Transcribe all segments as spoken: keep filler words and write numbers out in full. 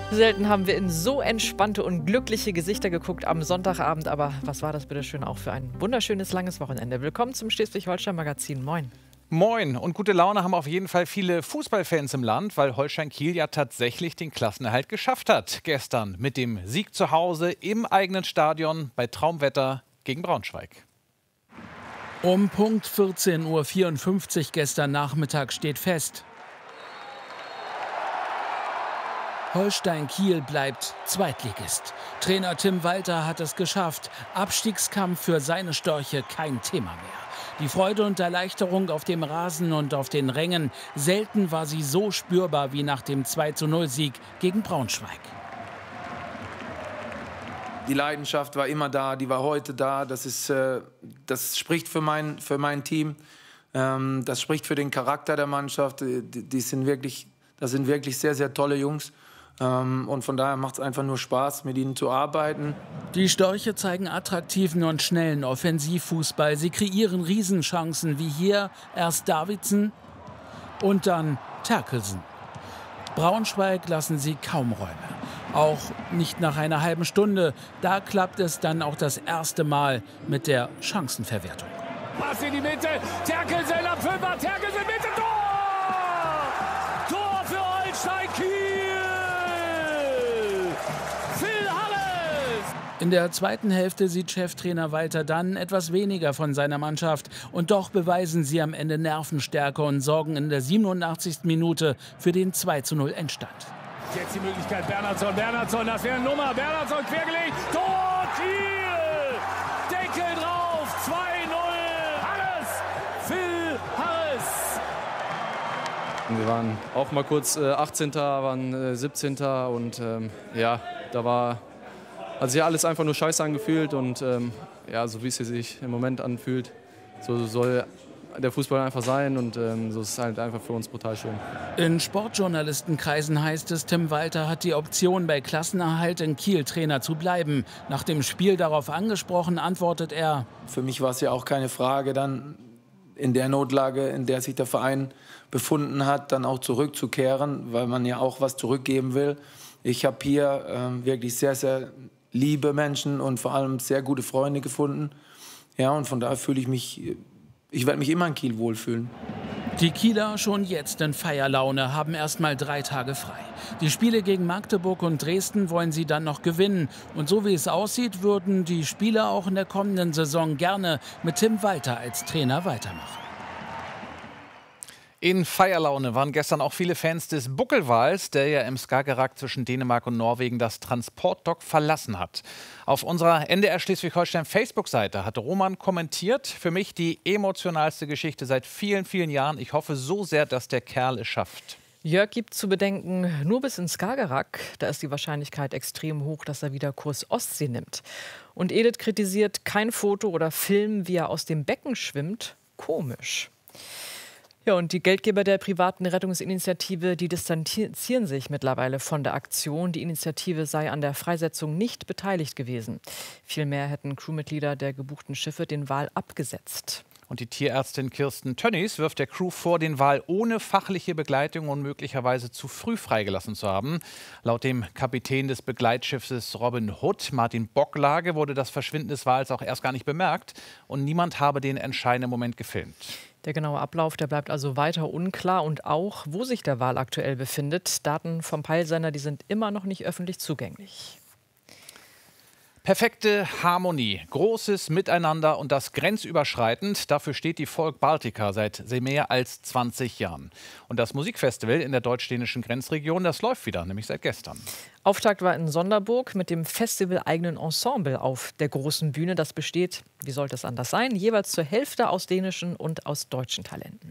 Selten haben wir in so entspannte und glückliche Gesichter geguckt am Sonntagabend. Aber was war das bitte schön auch für ein wunderschönes, langes Wochenende. Willkommen zum Schleswig-Holstein-Magazin. Moin. Moin. Und gute Laune haben auf jeden Fall viele Fußballfans im Land, weil Holstein Kiel ja tatsächlich den Klassenerhalt geschafft hat. Gestern mit dem Sieg zu Hause im eigenen Stadion bei Traumwetter gegen Braunschweig. Um Punkt vierzehn Uhr vierundfünfzig gestern Nachmittag steht fest: Holstein Kiel bleibt Zweitligist. Trainer Tim Walter hat es geschafft. Abstiegskampf für seine Störche kein Thema mehr. Die Freude und Erleichterung auf dem Rasen und auf den Rängen, selten war sie so spürbar wie nach dem zwei zu null Sieg gegen Braunschweig. Die Leidenschaft war immer da, die war heute da. Das, ist, äh, das spricht für mein, für mein Team. Ähm, das spricht für den Charakter der Mannschaft. Die, die sind wirklich, das sind wirklich sehr, sehr tolle Jungs. Ähm, und von daher macht es einfach nur Spaß, mit ihnen zu arbeiten. Die Störche zeigen attraktiven und schnellen Offensivfußball. Sie kreieren Riesenchancen, wie hier erst Davidsen und dann Terkelsen. Braunschweig lassen sie kaum Räume. Auch nicht nach einer halben Stunde. Da klappt es dann auch das erste Mal mit der Chancenverwertung. Pass in die Mitte, Terkelsen am Fünfer, Terkelsen Mitte, Tor! Tor für Holstein Kiel! Phil Harris! In der zweiten Hälfte sieht Cheftrainer Walter dann etwas weniger von seiner Mannschaft. Und doch beweisen sie am Ende Nervenstärke und sorgen in der siebenundachtzigsten Minute für den zwei zu null Endstand. Jetzt die Möglichkeit, Bernhardsson, Bernhardsson, das wäre eine Nummer, Bernhardsson quergelegt, Tor, Kiel! Deckel drauf, zwei null, Harris, Phil Harris! Wir waren auch mal kurz äh, achtzehnter, waren äh, siebzehnter und ähm, ja, da war, hat sich alles einfach nur scheiße angefühlt und ähm, ja, so wie es sich im Moment anfühlt, so soll der Fußball einfach sein und ähm, so ist es halt einfach für uns brutal schön. In Sportjournalistenkreisen heißt es, Tim Walter hat die Option, bei Klassenerhalt in Kiel Trainer zu bleiben. Nach dem Spiel darauf angesprochen, antwortet er: Für mich war es ja auch keine Frage, dann in der Notlage, in der sich der Verein befunden hat, dann auch zurückzukehren, weil man ja auch was zurückgeben will. Ich habe hier ähm, wirklich sehr, sehr liebe Menschen und vor allem sehr gute Freunde gefunden. Ja, und von daher fühle ich mich... Ich werde mich immer in Kiel wohlfühlen. Die Kieler schon jetzt in Feierlaune, haben erst mal drei Tage frei. Die Spiele gegen Magdeburg und Dresden wollen sie dann noch gewinnen. Und so wie es aussieht, würden die Spieler auch in der kommenden Saison gerne mit Tim Walter als Trainer weitermachen. In Feierlaune waren gestern auch viele Fans des Buckelwals, der ja im Skagerrak zwischen Dänemark und Norwegen das Transportdock verlassen hat. Auf unserer N D R Schleswig-Holstein Facebook-Seite hat Roman kommentiert: Für mich die emotionalste Geschichte seit vielen, vielen Jahren. Ich hoffe so sehr, dass der Kerl es schafft. Jörg gibt zu bedenken, nur bis ins Skagerrak. Da ist die Wahrscheinlichkeit extrem hoch, dass er wieder Kurs Ostsee nimmt. Und Edith kritisiert: Kein Foto oder Film, wie er aus dem Becken schwimmt. Komisch. Ja, und die Geldgeber der privaten Rettungsinitiative, die distanzieren sich mittlerweile von der Aktion. Die Initiative sei an der Freisetzung nicht beteiligt gewesen. Vielmehr hätten Crewmitglieder der gebuchten Schiffe den Wal abgesetzt. Und die Tierärztin Kirsten Tönnies wirft der Crew vor, den Wal ohne fachliche Begleitung und möglicherweise zu früh freigelassen zu haben. Laut dem Kapitän des Begleitschiffes Robin Hood, Martin Bocklage, wurde das Verschwinden des Wals auch erst gar nicht bemerkt. Und niemand habe den entscheidenden Moment gefilmt. Der genaue Ablauf, der bleibt also weiter unklar, und auch, wo sich der Wal aktuell befindet. Daten vom Peilsender, die sind immer noch nicht öffentlich zugänglich. Perfekte Harmonie, großes Miteinander und das grenzüberschreitend. Dafür steht die Folk Baltica seit mehr als zwanzig Jahren. Und das Musikfestival in der deutsch-dänischen Grenzregion, das läuft wieder, nämlich seit gestern. Auftakt war in Sonderburg mit dem festival-eigenen Ensemble auf der großen Bühne. Das besteht, wie sollte es anders sein, jeweils zur Hälfte aus dänischen und aus deutschen Talenten.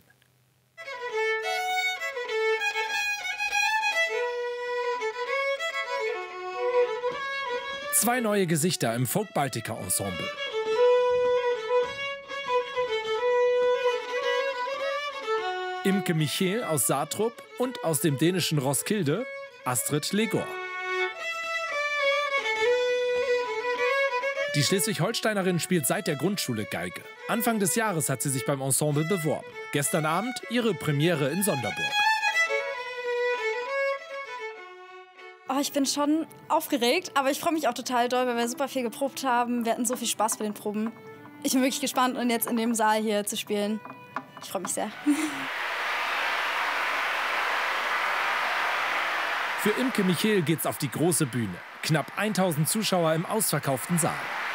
Zwei neue Gesichter im Folk Baltica Ensemble. Imke Michel aus Saatrup und aus dem dänischen Roskilde Astrid Legor. Die Schleswig-Holsteinerin spielt seit der Grundschule Geige. Anfang des Jahres hat sie sich beim Ensemble beworben. Gestern Abend ihre Premiere in Sonderburg. Oh, ich bin schon aufgeregt, aber ich freue mich auch total doll, weil wir super viel geprobt haben. Wir hatten so viel Spaß bei den Proben. Ich bin wirklich gespannt, und jetzt in dem Saal hier zu spielen. Ich freue mich sehr. Für Imke Michel geht's auf die große Bühne. Knapp tausend Zuschauer im ausverkauften Saal.